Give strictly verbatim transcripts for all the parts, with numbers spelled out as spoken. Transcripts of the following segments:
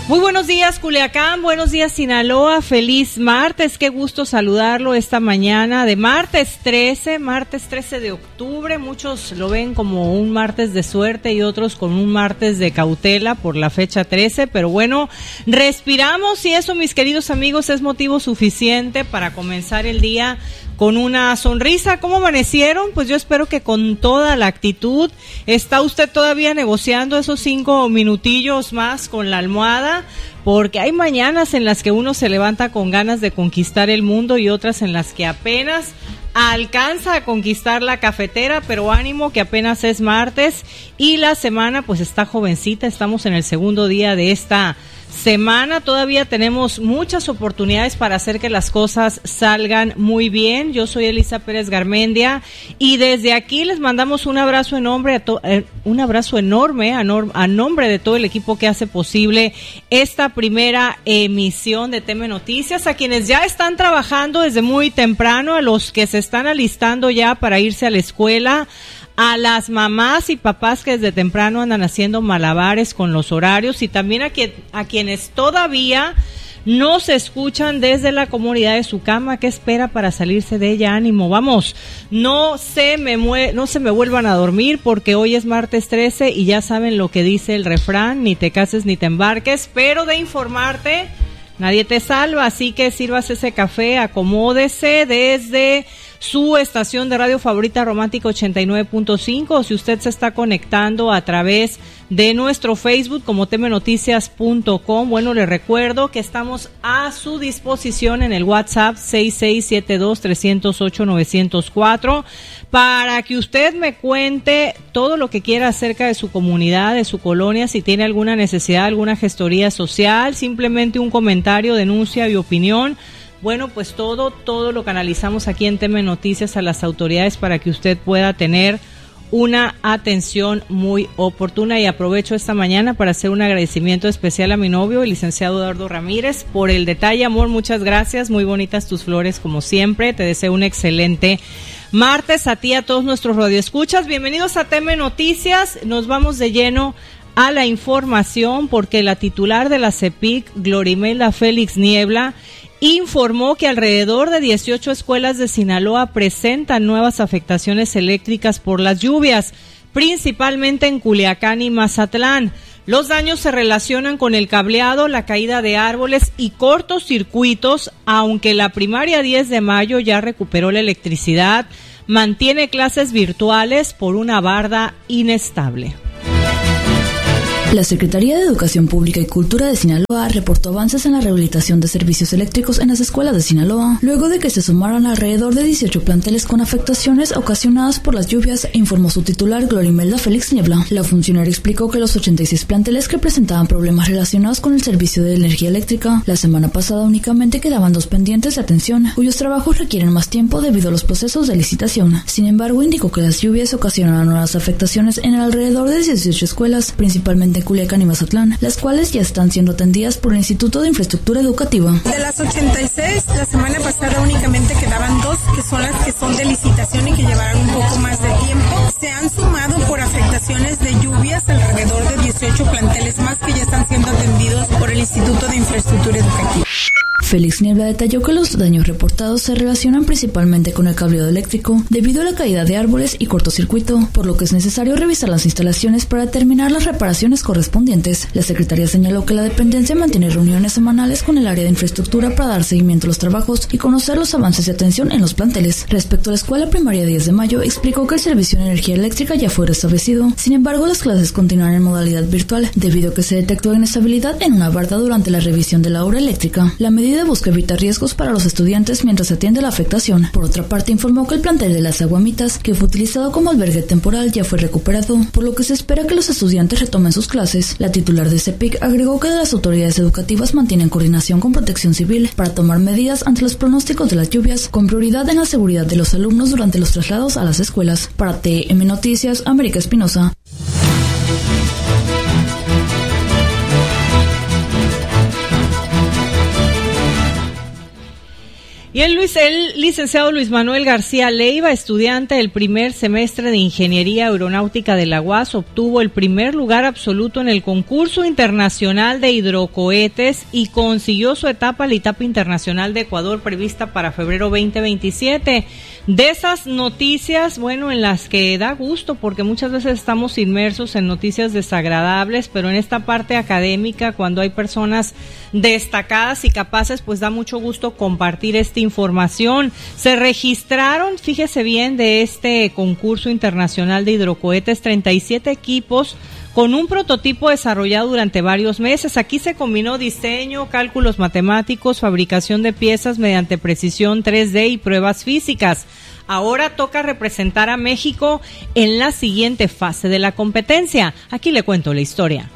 Muy buenos días, Culiacán, buenos días, Sinaloa, feliz martes, qué gusto saludarlo esta mañana de martes trece, martes trece de octubre, muchos lo ven como un martes de suerte y otros con un martes de cautela por la fecha trece, pero bueno, respiramos y eso, mis queridos amigos, es motivo suficiente para comenzar el día con una sonrisa. ¿Cómo amanecieron? Pues yo espero que con toda la actitud. ¿Está usted todavía negociando esos cinco minutillos más con la almohada? Porque hay mañanas en las que uno se levanta con ganas de conquistar el mundo y otras en las que apenas alcanza a conquistar la cafetera, pero ánimo que apenas es martes y la semana pues está jovencita. Estamos en el segundo día de esta semana, todavía tenemos muchas oportunidades para hacer que las cosas salgan muy bien. Yo soy Elisa Pérez Garmendia y desde aquí les mandamos un abrazo enorme a to- eh, un abrazo enorme a, no- a nombre de todo el equipo que hace posible esta primera emisión de T M Noticias, a quienes ya están trabajando desde muy temprano, a los que se están alistando ya para irse a la escuela, a las mamás y papás que desde temprano andan haciendo malabares con los horarios y también a, quien, a quienes todavía no se escuchan desde la comodidad de su cama. ¿Qué espera para salirse de ella? Ánimo, vamos, no se me mue- no se me vuelvan a dormir porque hoy es martes trece y ya saben lo que dice el refrán, ni te cases ni te embarques, pero de informarte nadie te salva, así que sírvase ese café, acomódese desde su estación de radio favorita Romántica ochenta y nueve punto cinco, o si usted se está conectando a través de nuestro Facebook como T M Noticias punto com, bueno, le recuerdo que estamos a su disposición en el WhatsApp seis seis siete dos, tres cero ocho, nueve cero cuatro para que usted me cuente todo lo que quiera acerca de su comunidad, de su colonia, si tiene alguna necesidad, alguna gestoría social, simplemente un comentario, denuncia y opinión. Bueno, pues todo, todo lo canalizamos aquí en T M Noticias a las autoridades para que usted pueda tener una atención muy oportuna. Y aprovecho esta mañana para hacer un agradecimiento especial a mi novio, el licenciado Eduardo Ramírez, por el detalle, amor, muchas gracias, muy bonitas tus flores como siempre, te deseo un excelente martes a ti, a todos nuestros radioescuchas. Bienvenidos a T M Noticias, nos vamos de lleno a la información porque la titular de la CEPIC, Glorimelda Félix Niebla, informó que alrededor de dieciocho escuelas de Sinaloa presentan nuevas afectaciones eléctricas por las lluvias, principalmente en Culiacán y Mazatlán. Los daños se relacionan con el cableado, la caída de árboles y cortocircuitos, aunque la primaria diez de mayo ya recuperó la electricidad, mantiene clases virtuales por una barda inestable. La Secretaría de Educación Pública y Cultura de Sinaloa reportó avances en la rehabilitación de servicios eléctricos en las escuelas de Sinaloa, luego de que se sumaran alrededor de dieciocho planteles con afectaciones ocasionadas por las lluvias, informó su titular Glorimelda Félix Niebla. La funcionaria explicó que los ochenta y seis planteles que presentaban problemas relacionados con el servicio de energía eléctrica, la semana pasada únicamente quedaban dos pendientes de atención, cuyos trabajos requieren más tiempo debido a los procesos de licitación. Sin embargo, indicó que las lluvias ocasionaron nuevas afectaciones en alrededor de dieciocho escuelas, principalmente en Culiacán y Mazatlán, las cuales ya están siendo atendidas por el Instituto de Infraestructura Educativa. De las ochenta y seis, la semana pasada únicamente quedaban dos, que son las que son de licitación y que llevarán un poco más de tiempo. Se han sumado por afectaciones de lluvias alrededor de dieciocho planteles más que ya están siendo atendidos por el Instituto de Infraestructura Educativa. Félix Niebla detalló que los daños reportados se relacionan principalmente con el cableado eléctrico debido a la caída de árboles y cortocircuito, por lo que es necesario revisar las instalaciones para determinar las reparaciones correspondientes. La secretaria señaló que la dependencia mantiene reuniones semanales con el área de infraestructura para dar seguimiento a los trabajos y conocer los avances de atención en los planteles. Respecto a la escuela primaria diez de mayo, explicó que el servicio de energía eléctrica ya fue restablecido. Sin embargo, las clases continúan en modalidad virtual debido a que se detectó inestabilidad en una barda durante la revisión de la obra eléctrica. La medida busca evitar riesgos para los estudiantes mientras se atiende la afectación. Por otra parte, informó que el plantel de las Aguamitas, que fue utilizado como albergue temporal, ya fue recuperado, por lo que se espera que los estudiantes retomen sus clases. La titular de CEPIC agregó que las autoridades educativas mantienen coordinación con Protección Civil para tomar medidas ante los pronósticos de las lluvias, con prioridad en la seguridad de los alumnos durante los traslados a las escuelas. Para T M Noticias, América Espinosa. Y el, Luis, el licenciado Luis Manuel García Leiva, estudiante del primer semestre de Ingeniería Aeronáutica de la U A S, obtuvo el primer lugar absoluto en el concurso internacional de hidrocohetes y consiguió su etapa, la etapa internacional de Ecuador, prevista para febrero veinte veintisiete. De esas noticias, bueno, en las que da gusto, porque muchas veces estamos inmersos en noticias desagradables, pero en esta parte académica, cuando hay personas destacadas y capaces, pues da mucho gusto compartir esta información. Se registraron, fíjese bien, de este concurso internacional de hidrocohetes, treinta y siete equipos con un prototipo desarrollado durante varios meses. Aquí se combinó diseño, cálculos matemáticos, fabricación de piezas mediante precisión tres D y pruebas físicas. Ahora toca representar a México en la siguiente fase de la competencia. Aquí le cuento la historia.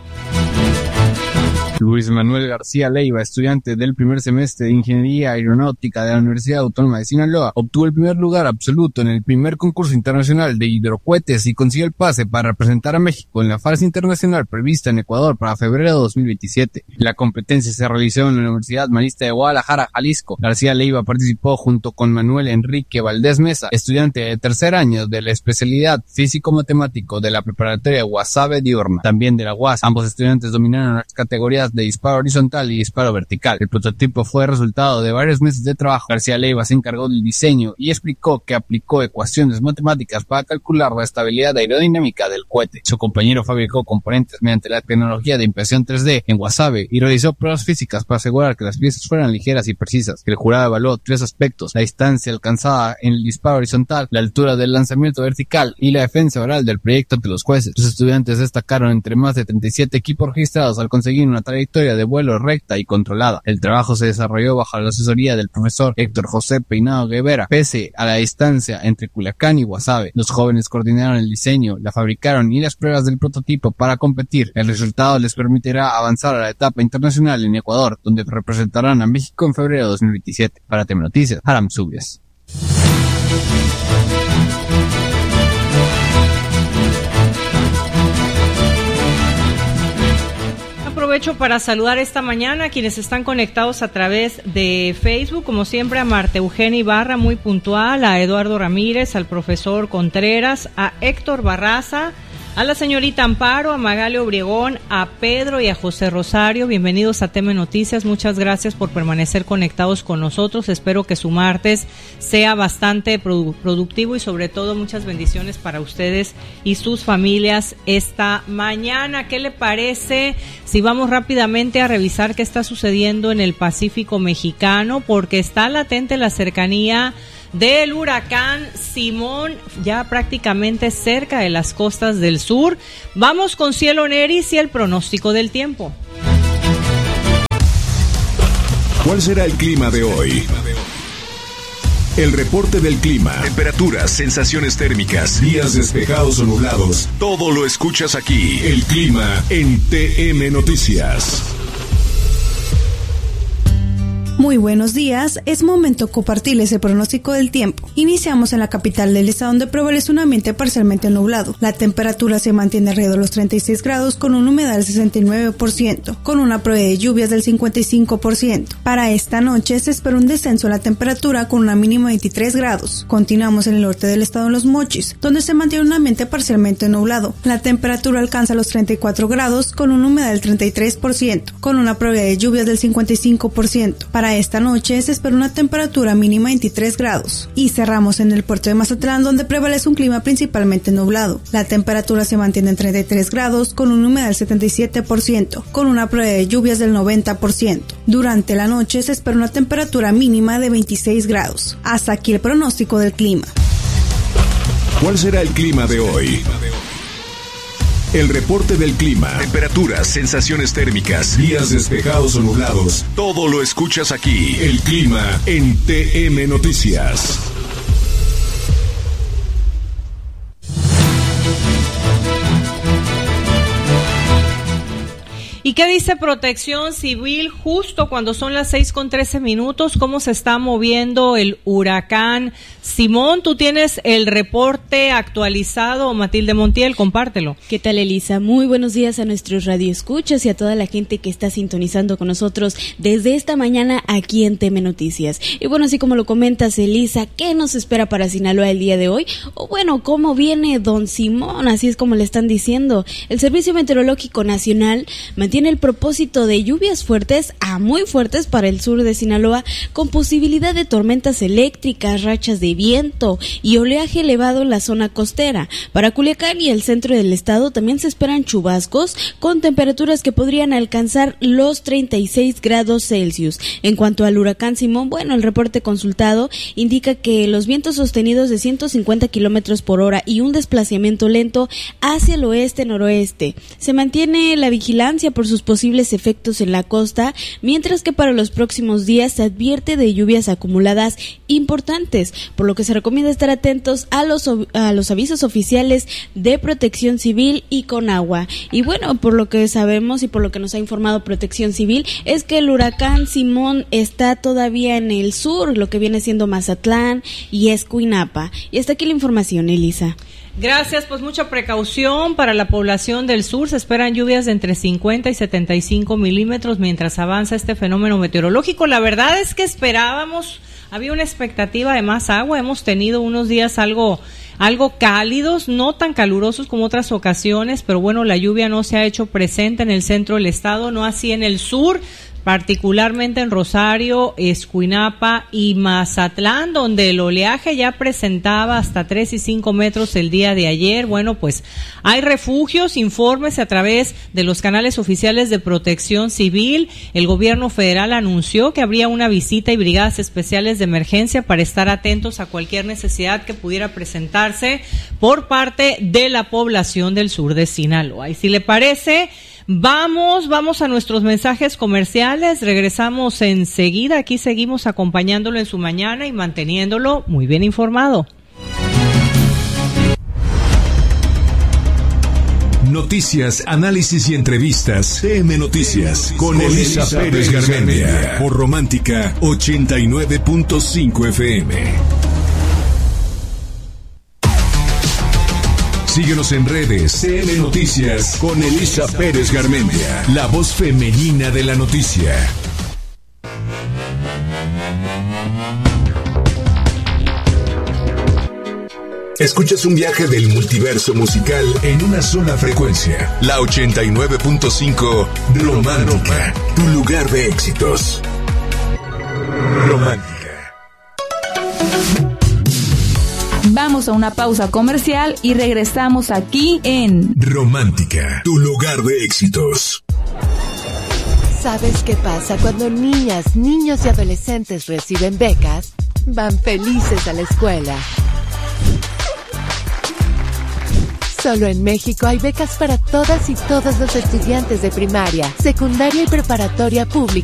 Luis Manuel García Leiva, estudiante del primer semestre de Ingeniería Aeronáutica de la Universidad Autónoma de Sinaloa, obtuvo el primer lugar absoluto en el primer concurso internacional de hidrocohetes y consiguió el pase para representar a México en la fase internacional prevista en Ecuador para febrero de dos mil veintisiete. La competencia se realizó en la Universidad Marista de Guadalajara, Jalisco. García Leiva participó junto con Manuel Enrique Valdés Mesa, estudiante de tercer año de la especialidad físico-matemático de la preparatoria Guasave Diurna, también de la U A S. Ambos estudiantes dominaron las categorías de disparo horizontal y disparo vertical. El prototipo fue resultado de varios meses de trabajo. García Leiva se encargó del diseño y explicó que aplicó ecuaciones matemáticas para calcular la estabilidad aerodinámica del cohete. Su compañero fabricó componentes mediante la tecnología de impresión tres D en Guasave y realizó pruebas físicas para asegurar que las piezas fueran ligeras y precisas. El jurado evaluó tres aspectos: la distancia alcanzada en el disparo horizontal, la altura del lanzamiento vertical y la defensa oral del proyecto ante los jueces. Los estudiantes destacaron entre más de treinta y siete equipos registrados al conseguir una trayectoria de vuelo recta y controlada. El trabajo se desarrolló bajo la asesoría del profesor Héctor José Peinado Guevara. Pese a la distancia entre Culiacán y Guasave, los jóvenes coordinaron el diseño, la fabricaron y las pruebas del prototipo para competir. El resultado les permitirá avanzar a la etapa internacional en Ecuador, donde representarán a México en febrero de dos mil veintisiete. Para T V Noticias, Aram Subias. Aprovecho para saludar esta mañana a quienes están conectados a través de Facebook, como siempre a Marta Eugenia Ibarra, muy puntual, a Eduardo Ramírez, al profesor Contreras, a Héctor Barraza, a la señorita Amparo, a Magali Obregón, a Pedro y a José Rosario. Bienvenidos a T M Noticias, muchas gracias por permanecer conectados con nosotros. Espero que su martes sea bastante produ- productivo y sobre todo muchas bendiciones para ustedes y sus familias esta mañana. ¿Qué le parece si vamos rápidamente a revisar qué está sucediendo en el Pacífico mexicano? Porque está latente la cercanía del huracán Simón, ya prácticamente cerca de las costas del sur. Vamos con Cielo Neris y el pronóstico del tiempo. ¿Cuál será el clima de hoy? El reporte del clima, temperaturas, sensaciones térmicas, días despejados o nublados. Todo lo escuchas aquí. El clima en T M Noticias. Muy buenos días, es momento de compartirles el pronóstico del tiempo. Iniciamos en la capital del estado, donde prevalece un ambiente parcialmente nublado. La temperatura se mantiene alrededor de los treinta y seis grados con una humedad del sesenta y nueve por ciento, con una probabilidad de lluvias del cincuenta y cinco por ciento. Para esta noche se espera un descenso de la temperatura con una mínima de veintitrés grados. Continuamos en el norte del estado, en Los Mochis, donde se mantiene un ambiente parcialmente nublado. La temperatura alcanza los treinta y cuatro grados con una humedad del treinta y tres por ciento, con una probabilidad de lluvias del cincuenta y cinco por ciento. Para esta noche se espera una temperatura mínima de veintitrés grados. Y cerramos en el puerto de Mazatlán, donde prevalece un clima principalmente nublado. La temperatura se mantiene en treinta y tres grados con una humedad del setenta y siete por ciento, con una probabilidad de lluvias del noventa por ciento. Durante la noche se espera una temperatura mínima de veintiséis grados. Hasta aquí el pronóstico del clima. ¿Cuál será el clima de hoy? El reporte del clima, temperaturas, sensaciones térmicas, días despejados o nublados. Todo lo escuchas aquí. El clima en T M Noticias. Y ¿Y qué dice Protección Civil justo cuando son las seis con trece minutos? ¿Cómo se está moviendo el huracán Simón? Tú tienes el reporte actualizado, Matilde Montiel, compártelo. ¿Qué tal, Elisa? Muy buenos días a nuestros radioescuchas y a toda la gente que está sintonizando con nosotros desde esta mañana aquí en T M Noticias. Y bueno, así como lo comentas, Elisa, ¿qué nos espera para Sinaloa el día de hoy? O bueno, ¿cómo viene Don Simón? Así es como le están diciendo. El Servicio Meteorológico Nacional mantiene el propósito de lluvias fuertes a muy fuertes para el sur de Sinaloa, con posibilidad de tormentas eléctricas, rachas de viento y oleaje elevado en la zona costera. Para Culiacán y el centro del estado también se esperan chubascos con temperaturas que podrían alcanzar los treinta y seis grados Celsius. En cuanto al huracán Simón, bueno, el reporte consultado indica que los vientos sostenidos de ciento cincuenta kilómetros por hora y un desplazamiento lento hacia el oeste-noroeste. Se mantiene la vigilancia por sus posibles efectos en la costa, mientras que para los próximos días se advierte de lluvias acumuladas importantes, por lo que se recomienda estar atentos a los a los avisos oficiales de Protección Civil y Conagua. Y bueno, por lo que sabemos y por lo que nos ha informado Protección Civil, es que el huracán Simón está todavía en el sur, lo que viene siendo Mazatlán y Escuinapa. Y hasta aquí la información, Elisa. Gracias, pues mucha precaución para la población del sur. Se esperan lluvias de entre cincuenta y setenta y cinco milímetros mientras avanza este fenómeno meteorológico. La verdad es que esperábamos, había una expectativa de más agua. Hemos tenido unos días algo, algo cálidos, no tan calurosos como otras ocasiones, pero bueno, la lluvia no se ha hecho presente en el centro del estado, no así en el sur, particularmente en Rosario, Escuinapa y Mazatlán, donde el oleaje ya presentaba hasta tres y cinco metros el día de ayer. Bueno, pues hay refugios, informes a través de los canales oficiales de Protección Civil. El gobierno federal anunció que habría una visita y brigadas especiales de emergencia para estar atentos a cualquier necesidad que pudiera presentarse por parte de la población del sur de Sinaloa. Y si le parece, Vamos, vamos a nuestros mensajes comerciales, regresamos enseguida, aquí seguimos acompañándolo en su mañana y manteniéndolo muy bien informado. Noticias, análisis y entrevistas. T M Noticias con Elisa Pérez Garmendia por Romántica ochenta y nueve punto cinco F M. Síguenos en redes, T M Noticias con Elisa Pérez Garmendia, la voz femenina de la noticia. Escuchas un viaje del multiverso musical en una sola frecuencia, la ochenta y nueve punto cinco Romántica, tu lugar de éxitos. Romántica. Vamos a una pausa comercial y regresamos aquí en Romántica, tu lugar de éxitos. ¿Sabes qué pasa cuando niñas, niños y adolescentes reciben becas? Van felices a la escuela. Solo en México hay becas para todas y todos los estudiantes de primaria, secundaria y preparatoria pública